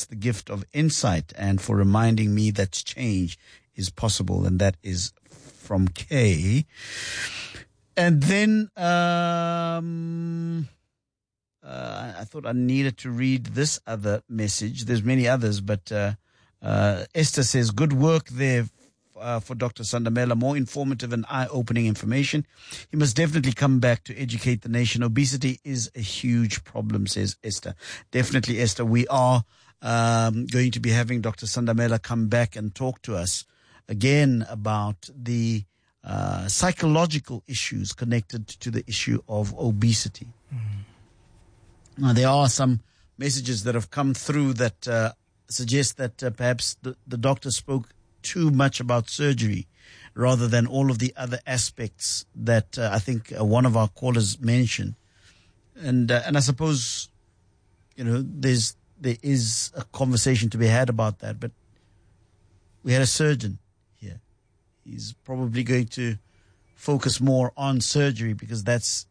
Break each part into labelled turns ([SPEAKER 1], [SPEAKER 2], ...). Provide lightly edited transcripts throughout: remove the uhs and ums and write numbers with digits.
[SPEAKER 1] the gift of insight and for reminding me that change is possible. And that is from Kay. And then I thought I needed to read this other message. There's many others, but Esther says, good work there for Dr. Sandamela, more informative and eye-opening information. He must definitely come back to educate the nation. Obesity is a huge problem, says Esther. Definitely, Esther, we are going to be having Dr. Sandamela come back and talk to us again about the psychological issues connected to the issue of obesity. Mm-hmm. Now, there are some messages that have come through that suggest that perhaps the doctor spoke too much about surgery rather than all of the other aspects that I think one of our callers mentioned. And I suppose, there is a conversation to be had about that, but we had a surgeon here. He's probably going to focus more on surgery because that's,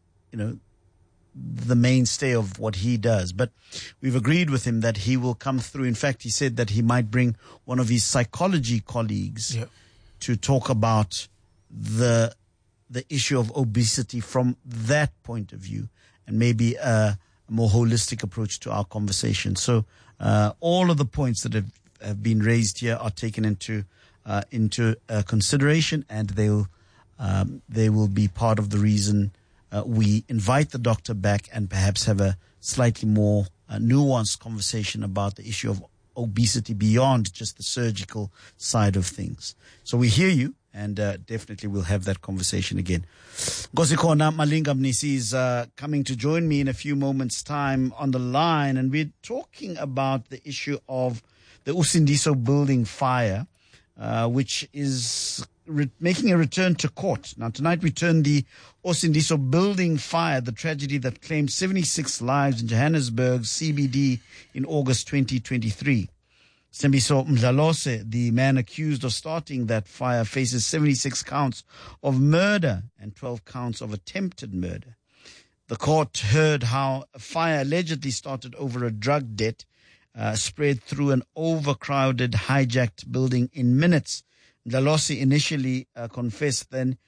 [SPEAKER 1] the mainstay of what he does. But we've agreed with him that he will come through. In fact, he said that he might bring one of his psychology colleagues to talk about the issue of obesity from that point of view and maybe a more holistic approach to our conversation. So all of the points that have been raised here are taken into consideration, and they will be part of the reason we invite the doctor back and perhaps have a slightly more nuanced conversation about the issue of obesity beyond just the surgical side of things. So we hear you, and definitely we'll have that conversation again. Nkosikona Malinga Mnisi is coming to join me in a few moments' time on the line, and we're talking about the issue of the Usindiso building fire, which is making a return to court. Now, tonight we turn the Usindiso building fire, the tragedy that claimed 76 lives in Johannesburg CBD in August 2023. Sembiso Mdlalose, the man accused of starting that fire, faces 76 counts of murder and 12 counts of attempted murder. The court heard how a fire allegedly started over a drug debt, spread through an overcrowded, hijacked building in minutes. Mdlalose initially confessed, then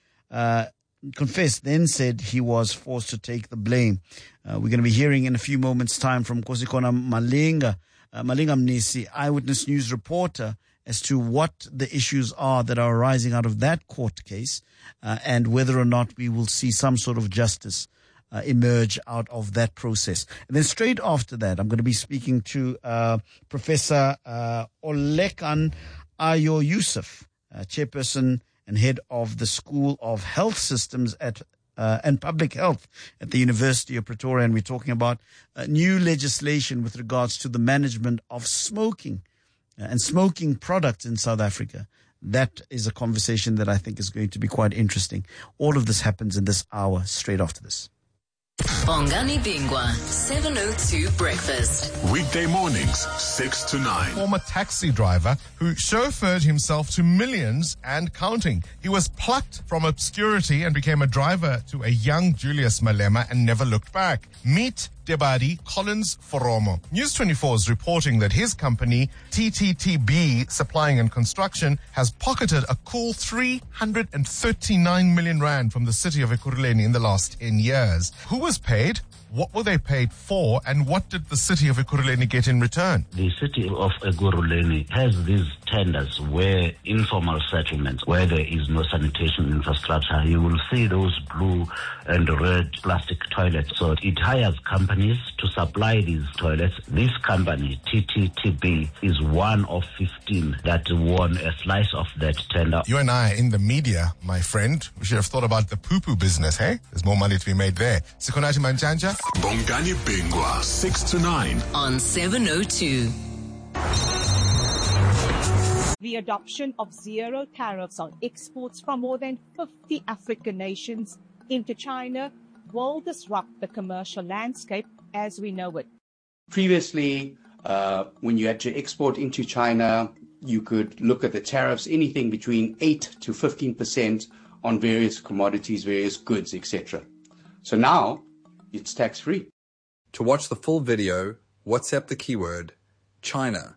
[SPEAKER 1] said he was forced to take the blame. We're going to be hearing in a few moments' time from Nkosikona Malinga Mnisi, Eyewitness News reporter, as to what the issues are that are arising out of that court case and whether or not we will see some sort of justice emerge out of that process. And then straight after that, I'm going to be speaking to Professor Olekan Ayo Yusuf, chairperson and head of the School of Health Systems and Public Health at the University of Pretoria. And we're talking about new legislation with regards to the management of smoking and smoking products in South Africa. That is a conversation that I think is going to be quite interesting. All of this happens in this hour, straight after this.
[SPEAKER 2] Bongani Bingwa, 702 Breakfast.
[SPEAKER 3] Weekday mornings, 6 to 9.
[SPEAKER 4] Former taxi driver who chauffeured himself to millions and counting. He was plucked from obscurity and became a driver to a young Julius Malema and never looked back. Meet Debadi Collins Foromo. News 24 is reporting that his company, TTTB Supplying and Construction, has pocketed a cool 339 million rand from the city of Ekurhuleni in the last 10 years. Who was paid? What were they paid for, and what did the city of Ekurhuleni get in return?
[SPEAKER 5] The city of Ekurhuleni has these tenders where informal settlements, where there is no sanitation infrastructure, you will see those blue and red plastic toilets. So it hires companies to supply these toilets. This company, TTTB, is one of 15 that won a slice of that tender.
[SPEAKER 4] You and I in the media, my friend, we should have thought about the poo-poo business, hey? There's more money to be made there. Sikonati Manjanja.
[SPEAKER 3] Bongani Bingwa, 6 to 9.
[SPEAKER 2] On 702.
[SPEAKER 6] The adoption of zero tariffs on exports from more than 50 African nations into China will disrupt the commercial landscape as we know it.
[SPEAKER 7] Previously, when you had to export into China, you could look at the tariffs, anything between 8 to 15% on various commodities, various goods, etc. So now, it's tax-free.
[SPEAKER 8] To watch the full video, WhatsApp the keyword China